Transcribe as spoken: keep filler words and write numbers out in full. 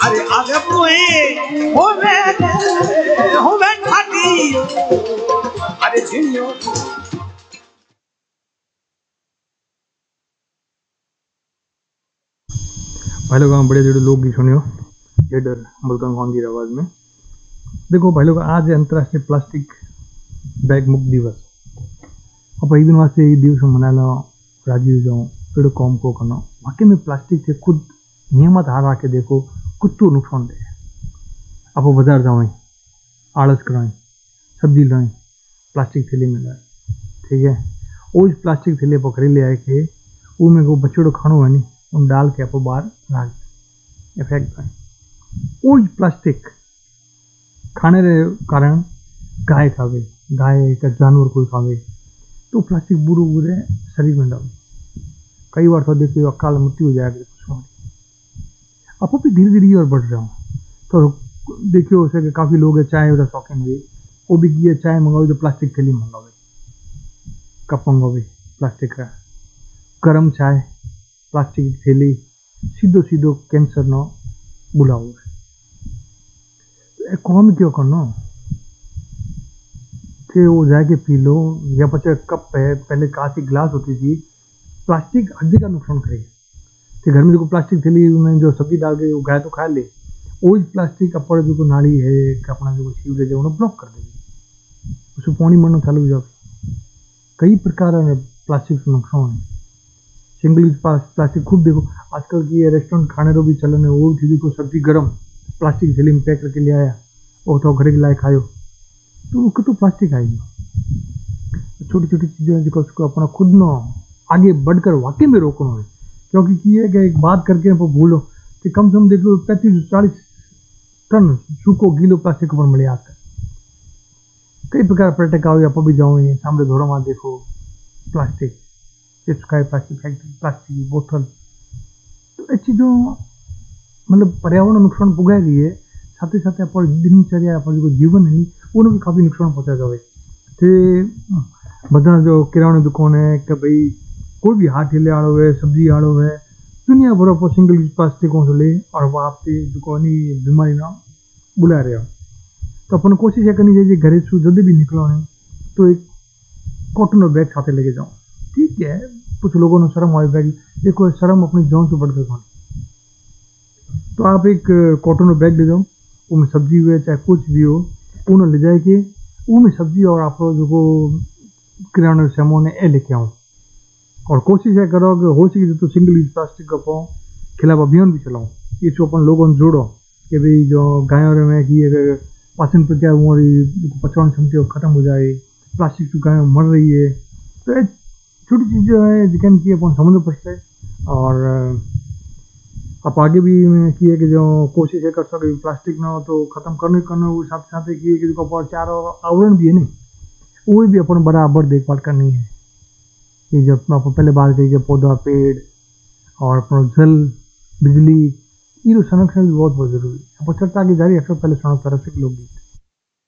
अरे आगे पुए होवे होवे ठाटी अरे झियो भाई लोग बड़े जोड़े लोकगीत सुनियो जेडर मुल्तान खान की आवाज़ में। देखो भाई लोग, आज है अंतर्राष्ट्रीय प्लास्टिक बैग मुक्त दिवस। अब एक दिन वास्ते एक दिवस मना लो राजीव जाऊँ पेड़ो कॉम को करना वाकई में प्लास्टिक के खुद नियमित हार आके देखो कुछ तो नुकसान दे। आप बाजार जाओ आलस कराएं सब्जी लाएं प्लास्टिक थैली में लाए, ठीक है। वो इस प्लास्टिक थैली पर खरीद ले आए के वो में को बच्चों खानो है नहीं उन डाल के आप बाहर राख इफेक्ट पाए। वो प्लास्टिक खाने रे कारण गाय खावे, गाय का जानवर कोई खावे तो प्लास्टिक बुरे बुरे शरीर में डाल कई बार तो देखिए अकाल मृत्यु हो जाएगी कुछ। आप भी धीरे धीरे और बढ़ रहा हूँ तो देखियो उसे कि काफ़ी लोग है चाय वाला शौकीन हुए वो भी किए चाय मंगावे तो प्लास्टिक थैली मंगावे, कप मंगावे प्लास्टिक का, गर्म चाय प्लास्टिक की थैली, सीधो सीधो कैंसर न बुलाओ। तो कौन क्यों करना कि वो जाके पी लो या बच्चे कप है पहले कांच की गिलास होती थी। प्लास्टिक हड्डी का नुकसान करेगी कि घर में जो प्लास्टिक थैली में जो सब्जी डाल के वो गाय तो खा ले, वो प्लास्टिक अपर जो नाली है अपना जो सीवरेज है उन्हें ब्लॉक कर देगी, उसमें पानी मरना चालू हो जाए। कई प्रकार प्लास्टिक से नुकसान है। सिंगल यूज प्लास्टिक खूब देखो आजकल की रेस्टोरेंट खाने रो भी चलन है, वो थैली को सब्जी गर्म प्लास्टिक थैली में पैक करके ले आया वो तो घर के लाए खायो तो उसको तो प्लास्टिक आएगी। छोटी छोटी चीज़ें जिसको उसको अपना खुद न आगे बढ़कर वाकई में रोकना है, क्योंकि की है कि एक बात करके वो भूलो कि कम से कम देख लो पैंतीस चालीस टन सूखो गीलो प्लास्टिक ऊपर मिले आकर। कई प्रकार पर्यटक आओ आप भी जाओ सामने धोरा वहाँ देखो प्लास्टिक चिप्स खाए प्लास्टिक फैक्ट्री प्लास्टिक की बोतल, तो ये चीज़ों मतलब पर्यावरण नुकसान पुगाई रही है। साथ ही साथ आप दिनचर्या आप जो जीवन है उन्हें भी काफ़ी नुकसान पहुँचा जाए। तो बधा जो किराना दुकान है कि भाई कोई भी हाथ ठेले आड़ो है सब्जी आड़ो है दुनिया भर पर सिंगल यूज प्लास्टिकों से ले और वो आपकी दुकानी बीमारी ना बुला रहे हो। तो अपन कोशिश करनी चाहिए घरे से जब भी निकलो नहीं तो एक कॉटन बैग साथ लेके जाओ, ठीक है। कुछ लोगों ने शर्म वाली बैग देखो, शर्म अपनी जान से बढ़कर कौन, तो आप एक कॉटन बैग ले जाओ उसमें सब्जी हुए चाहे कुछ भी हो उन्हें ले जाए के उसमें सब्जी और आप जो किराना सामान है लेके आओ। और कोशिश है करो कि हो सके तो सिंगल यूज प्लास्टिक का खिलाफ अभियान भी चलाओ। इसको अपन लोगों ने जोड़ो कि भाई जो गायों में कि पाचन प्रक्रिया हमारी पचवान क्षमता खत्म हो जाए, प्लास्टिक की गाय मर रही है। तो ये छोटी चीज़ें हैं जिकन की अपन समझ पड़ते। और आप आगे भी किए कि जो कोशिश है कर सके प्लास्टिक ना हो तो ख़त्म करने करना वो साथ साथ किए कि जो चार आवरण भी है नहीं वो भी अपन बराबर देखभाल करनी है। कि जब आप पहले बात करिए पौधा पेड़ और अपना जल बिजली ये संरक्षण भी बहुत बहुत जरूरी है। अब चर्चा की जारी है पहले सुनो तरफ से लोकगीत।